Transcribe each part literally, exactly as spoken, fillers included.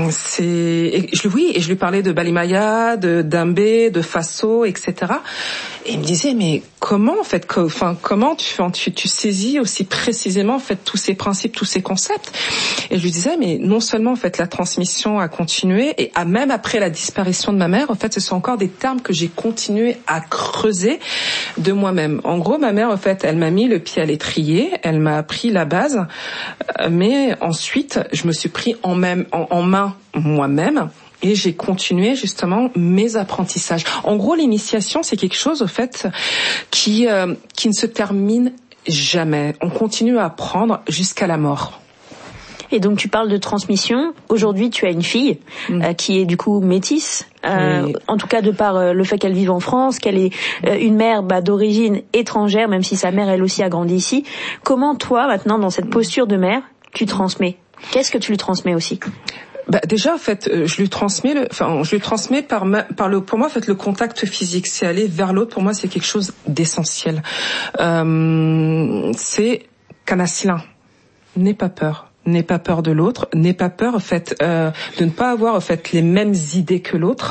c'est, et je, oui, et je lui parlais de Balimaya, de Dambé, de Faso, et cetera. Et il me disait, mais comment, en fait, que, enfin, comment tu, tu, tu saisis aussi précisément, en fait, tous ces principes, tous ces concepts? Et je lui disais, mais non seulement, en fait, la transmission a continué, et à, même après la disparition de ma mère, en fait, ce sont encore des termes que j'ai continué à creuser de moi-même. En gros, ma mère, en fait, elle m'a mis le pied à l'étrier, elle m'a appris la base, mais ensuite, je me suis pris en même, en, en main moi-même. Et j'ai continué justement mes apprentissages. En gros, l'initiation, c'est quelque chose, au fait, qui euh, qui ne se termine jamais. On continue à apprendre jusqu'à la mort. Et donc tu parles de transmission. Aujourd'hui, tu as une fille mmh. euh, qui est du coup métisse. Euh, oui. En tout cas, de par euh, le fait qu'elle vive en France, qu'elle est euh, une mère bah, d'origine étrangère, même si sa mère elle aussi a grandi ici. Comment toi, maintenant, dans cette posture de mère, tu transmets? Qu'est-ce que tu lui transmets aussi? Bah déjà en fait euh, je lui transmets le enfin je lui transmets par ma, par le pour moi en fait le contact physique, c'est aller vers l'autre, pour moi c'est quelque chose d'essentiel. Euh, c'est Kanasila, n'aie pas peur. N'aie pas peur de l'autre, n'aie pas peur en fait euh, de ne pas avoir en fait les mêmes idées que l'autre.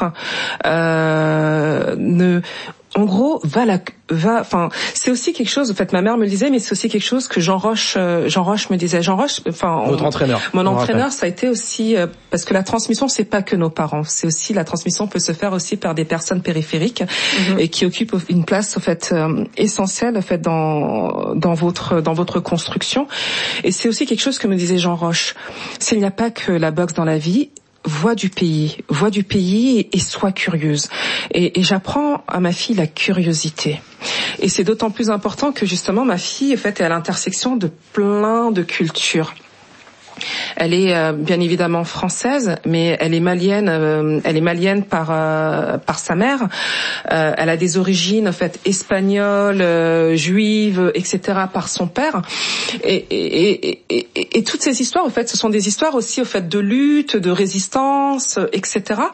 Euh, ne En gros, va la, va, enfin, c'est aussi quelque chose, en fait, ma mère me le disait, mais c'est aussi quelque chose que Jean Roche, euh, Jean Roche me disait. Jean Roche, enfin. Votre on, entraîneur. Mon entraîneur, ça a été aussi, euh, parce que la transmission, c'est pas que nos parents. C'est aussi, la transmission peut se faire aussi par des personnes périphériques, mm-hmm. et qui occupent une place, en fait, euh, essentielle, en fait, dans, dans votre, dans votre construction. Et c'est aussi quelque chose que me disait Jean Roche. S'il n'y a pas que la boxe dans la vie, vois du pays, vois du pays et, et sois curieuse. Et, et j'apprends à ma fille la curiosité. Et c'est d'autant plus important que justement ma fille, en fait, est à l'intersection de plein de cultures. Elle est euh, bien évidemment française, mais elle est malienne. Euh, elle est malienne par euh, par sa mère. Euh, elle a des origines en fait espagnoles, euh, juives, et cetera par son père. Et, et, et, et, et toutes ces histoires, en fait, ce sont des histoires aussi, au fait, de lutte, de résistance, et cetera.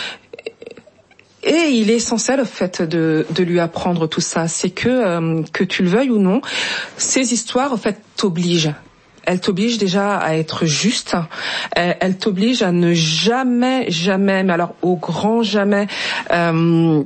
Et il est essentiel, au fait, de, de lui apprendre tout ça. C'est que euh, que tu le veuilles ou non, ces histoires, en fait, t'obligent. Elle t'oblige déjà à être juste. Elle, elle t'oblige à ne jamais, jamais, mais alors au grand jamais, euh,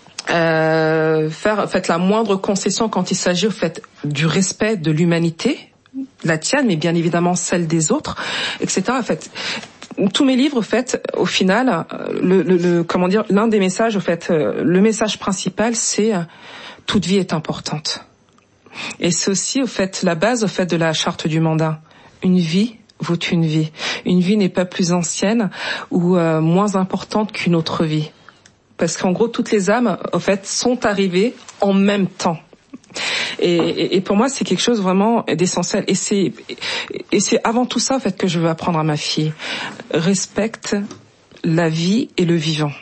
euh, faire en fait la moindre concession quand il s'agit au fait du respect de l'humanité, la tienne, mais bien évidemment celle des autres, et cetera. En fait, tous mes livres, au fait, au final, le, le, le comment dire, l'un des messages, au fait, le message principal, c'est toute vie est importante. Et c'est aussi, au fait, la base, au fait, de la charte du mandat. Une vie vaut une vie. Une vie n'est pas plus ancienne ou euh, moins importante qu'une autre vie. Parce qu'en gros, toutes les âmes, au fait, sont arrivées en même temps. Et, et, et pour moi, c'est quelque chose vraiment d'essentiel. Et c'est, et c'est avant tout ça, en fait, que je veux apprendre à ma fille. Respecte la vie et le vivant.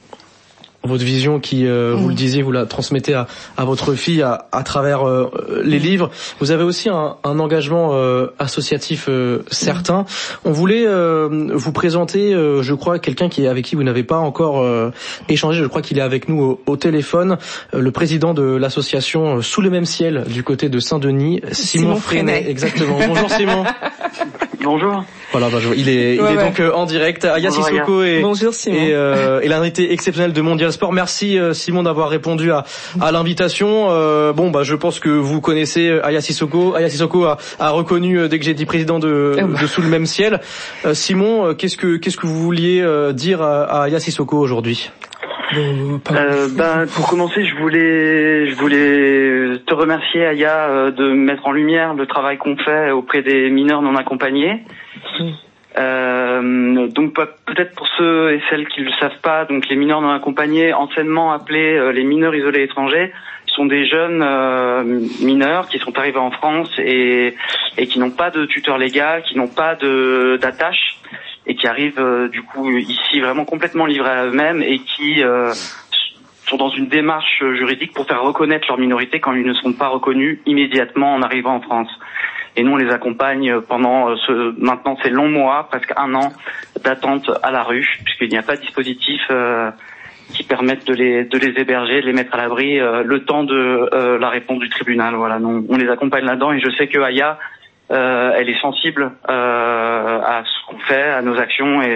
Votre vision qui, euh, vous mmh. le disiez, vous la transmettez à, à votre fille à, à travers euh, les livres. Vous avez aussi un, un engagement euh, associatif euh, certain. Mmh. On voulait euh, vous présenter, euh, je crois, quelqu'un qui avec qui vous n'avez pas encore euh, échangé. Je crois qu'il est avec nous au, au téléphone, euh, le président de l'association Sous le même ciel du côté de Saint-Denis, Simon, Simon Freinet. Freinet. Exactement. Bonjour Simon. Bonjour. Voilà, bah, il est, ouais, il est ouais. donc euh, en direct. Aya Sissoko et, Bonjour, Simon. et, euh, et l'invité exceptionnel de Mondial Sport. Merci euh, Simon d'avoir répondu à, à l'invitation. Euh, bon, bah je pense que vous connaissez Aya Sissoko. Aya Sissoko a, a reconnu euh, dès que j'ai dit président de, de Sous le même ciel. Euh, Simon, euh, qu'est-ce que qu'est-ce que vous vouliez euh, dire à, à Aya Sissoko aujourd'hui? Euh, ben, pour commencer, je voulais, je voulais te remercier, Aya, euh, de mettre en lumière le travail qu'on fait auprès des mineurs non accompagnés. Mmh. Euh, donc peut-être pour ceux et celles qui ne le savent pas, donc les mineurs non accompagnés, anciennement appelés euh, les mineurs isolés étrangers, sont des jeunes euh, mineurs qui sont arrivés en France et, et qui n'ont pas de tuteur légal, qui n'ont pas de d'attache, et qui arrivent euh, du coup ici vraiment complètement livrés à eux-mêmes et qui euh, sont dans une démarche juridique pour faire reconnaître leur minorité quand ils ne sont pas reconnus immédiatement en arrivant en France. Et nous, on les accompagne pendant ce, maintenant ces longs mois, presque un an d'attente à la rue, puisqu'il n'y a pas de dispositif euh, qui permette de les de les héberger, de les mettre à l'abri euh, le temps de euh, la réponse du tribunal. Voilà, nous, on les accompagne là-dedans et je sais que Aya, euh, elle est sensible euh, à ce qu'on fait, à nos actions et